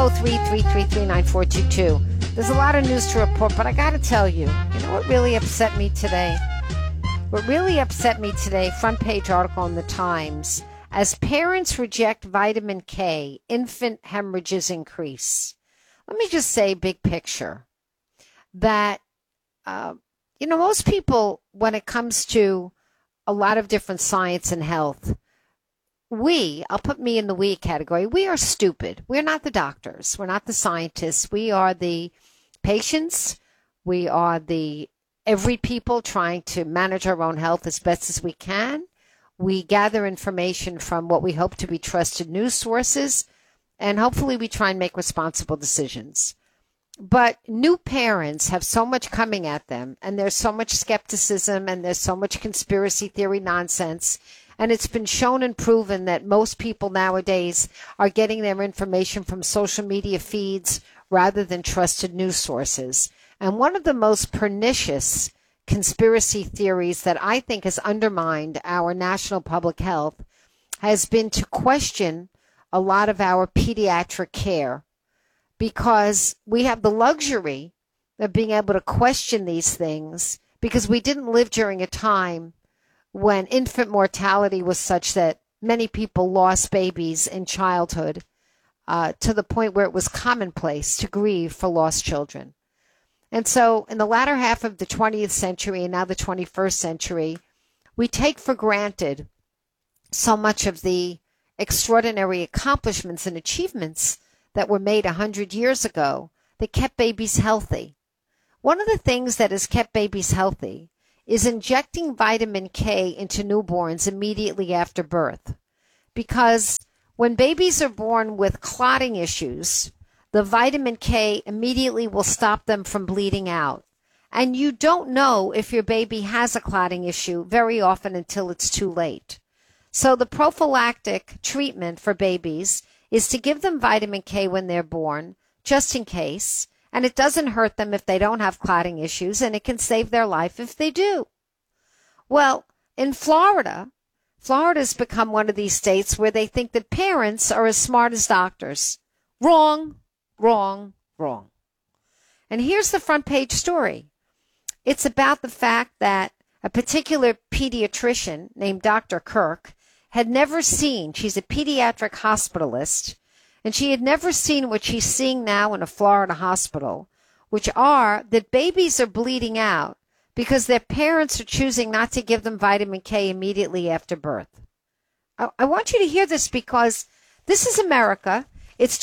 333-942. There's a lot of news to report, but I got to tell you, what really upset me today? What really upset me today, front page article in the Times, as parents reject vitamin K, infant hemorrhages increase. Let me just say, big picture, that, most people, when it comes to a lot of different science and health, I'll put me in the we category, we are stupid. We're not the doctors. We're not the scientists. We are the patients. We are the every people trying to manage our own health as best as we can. We gather information from what we hope to be trusted news sources, and hopefully we try and make responsible decisions. But new parents have so much coming at them, and there's so much skepticism, and there's so much conspiracy theory nonsense. And it's been shown and proven that most people nowadays are getting their information from social media feeds rather than trusted news sources. And one of the most pernicious conspiracy theories that I think has undermined our national public health has been to question a lot of our pediatric care, because we have the luxury of being able to question these things because we didn't live during a time when infant mortality was such that many people lost babies in childhood to the point where it was commonplace to grieve for lost children. And so in the latter half of the 20th century and now the 21st century, we take for granted so much of the extraordinary accomplishments and achievements that were made 100 years ago that kept babies healthy. One of the things that has kept babies healthy is injecting vitamin K into newborns immediately after birth. Because when babies are born with clotting issues, the vitamin K immediately will stop them from bleeding out. And you don't know if your baby has a clotting issue very often until it's too late. So the prophylactic treatment for babies is to give them vitamin K when they're born, just in case. And it doesn't hurt them if they don't have clotting issues, and it can save their life if they do. Well, in Florida's become one of these states where they think that parents are as smart as doctors. Wrong, wrong, wrong. And here's the front page story. It's about the fact that a particular pediatrician named Dr. Kirk had never seen, she's a pediatric hospitalist, and she had never seen what she's seeing now in a Florida hospital, which are that babies are bleeding out because their parents are choosing not to give them vitamin K immediately after birth. I want you to hear this because this is America. It's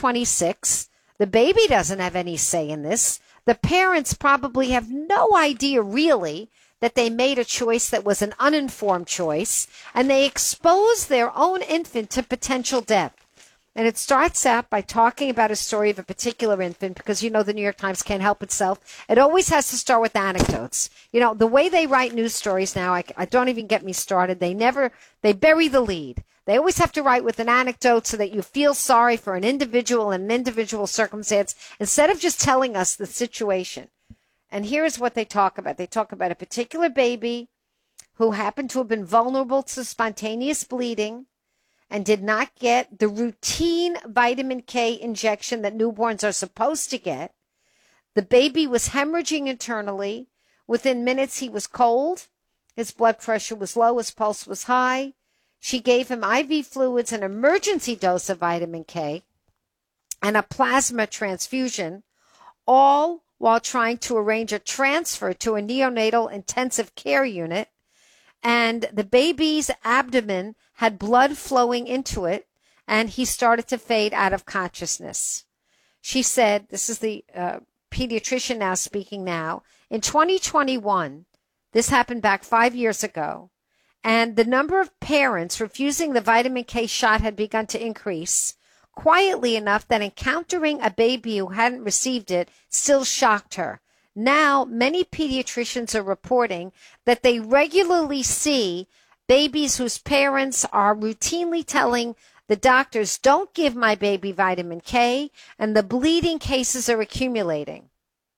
2026. The baby doesn't have any say in this. The parents probably have no idea really that they made a choice that was an uninformed choice, and they expose their own infant to potential death. And it starts out by talking about a story of a particular infant because, the New York Times can't help itself. It always has to start with anecdotes. The way they write news stories now, I don't even get me started. They bury the lead. They always have to write with an anecdote so that you feel sorry for an individual and an individual circumstance instead of just telling us the situation. And here's what they talk about. They talk about a particular baby who happened to have been vulnerable to spontaneous bleeding and did not get the routine vitamin K injection that newborns are supposed to get. The baby was hemorrhaging internally. Within minutes, he was cold. His blood pressure was low. His pulse was high. She gave him IV fluids, an emergency dose of vitamin K, and a plasma transfusion, all while trying to arrange a transfer to a neonatal intensive care unit. And the baby's abdomen had blood flowing into it, and he started to fade out of consciousness. She said, this is the pediatrician now speaking now, in 2021, this happened back 5 years ago, and the number of parents refusing the vitamin K shot had begun to increase, quietly enough that encountering a baby who hadn't received it still shocked her. Now, many pediatricians are reporting that they regularly see babies whose parents are routinely telling the doctors, don't give my baby vitamin K, and the bleeding cases are accumulating.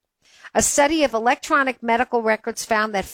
A study of electronic medical records found that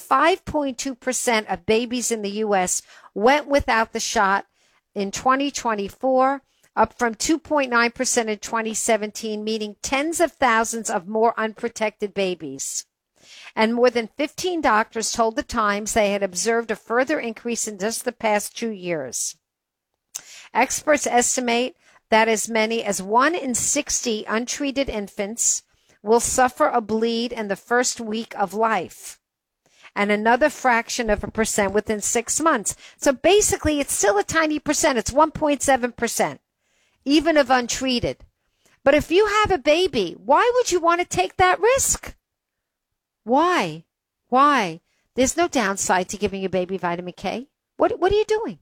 5.2% of babies in the U.S. went without the shot in 2024, up from 2.9% in 2017, meaning tens of thousands of more unprotected babies. And more than 15 doctors told the Times they had observed a further increase in just the past 2 years. Experts estimate that as many as 1 in 60 untreated infants will suffer a bleed in the first week of life, and another fraction of a percent within 6 months. So basically, it's still a tiny percent. It's 1.7%, even of untreated. But if you have a baby, why would you want to take that risk? Why? There's no downside to giving your baby vitamin K. What are you doing?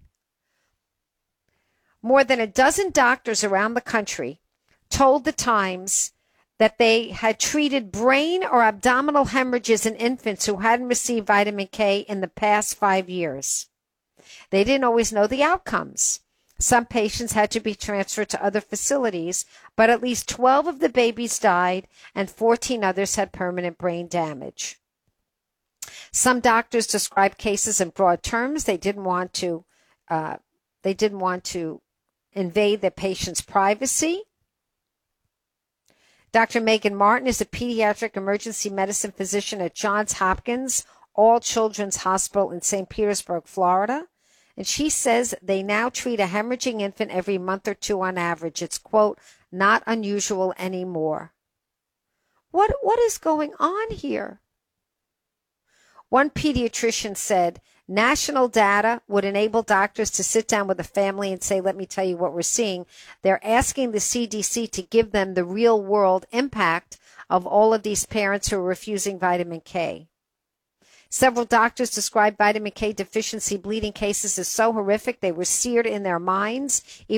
More than a dozen doctors around the country told the Times that they had treated brain or abdominal hemorrhages in infants who hadn't received vitamin K in the past 5 years. They didn't always know the outcomes. Some patients had to be transferred to other facilities, but at least 12 of the babies died and 14 others had permanent brain damage. Some doctors described cases in broad terms. They didn't want to invade the patient's privacy. Dr. Megan Martin is a pediatric emergency medicine physician at Johns Hopkins All Children's Hospital in St. Petersburg, Florida. And she says they now treat a hemorrhaging infant every month or two on average. It's, quote, not unusual anymore. What is going on here? One pediatrician said national data would enable doctors to sit down with a family and say, let me tell you what we're seeing. They're asking the CDC to give them the real world impact of all of these parents who are refusing vitamin K. Several doctors described vitamin K deficiency bleeding cases as so horrific they were seared in their minds.